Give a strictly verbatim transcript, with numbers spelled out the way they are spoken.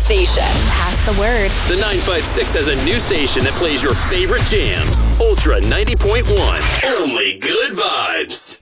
station. Pass the word. The nine five six has a new station that plays your favorite jams. Ultra ninety point one. Only good vibes.